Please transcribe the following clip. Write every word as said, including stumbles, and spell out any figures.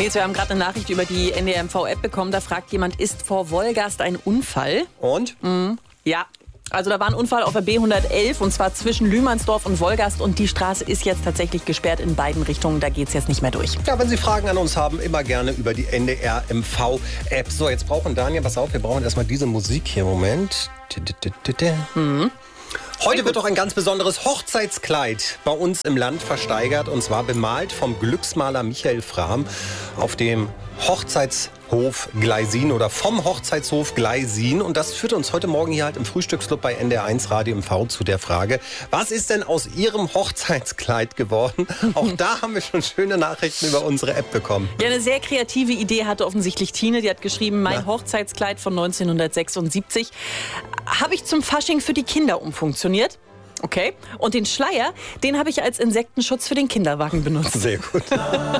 Nils, wir haben gerade eine Nachricht über die N D R M V-App bekommen. Da fragt jemand, ist vor Wolgast ein Unfall? Und? Mhm. Ja. Also da war ein Unfall auf der B hundertelf und zwar zwischen Lühmannsdorf und Wolgast und die Straße ist jetzt tatsächlich gesperrt in beiden Richtungen. Da geht es jetzt nicht mehr durch. Ja, wenn Sie Fragen an uns haben, immer gerne über die N D R M V-App. So, jetzt brauchen Daniel, pass auf, wir brauchen erstmal diese Musik hier. Moment. Mhm. Heute wird auch ein ganz besonderes Hochzeitskleid bei uns im Land versteigert. Und zwar bemalt vom Glücksmaler Michael Frahm auf dem Hochzeitshof Gleisin oder vom Hochzeitshof Gleisin. Und das führt uns heute Morgen hier halt im Frühstücksclub bei N D R eins Radio M V zu der Frage, was ist denn aus Ihrem Hochzeitskleid geworden? Auch da haben wir schon schöne Nachrichten über unsere App bekommen. Ja, eine sehr kreative Idee hatte offensichtlich Tine. Die hat geschrieben, mein Na? Hochzeitskleid von neunzehnhundertsechsundsiebzig habe ich zum Fasching für die Kinder umfunktioniert. Okay. Und den Schleier, den habe ich als Insektenschutz für den Kinderwagen benutzt. Sehr gut.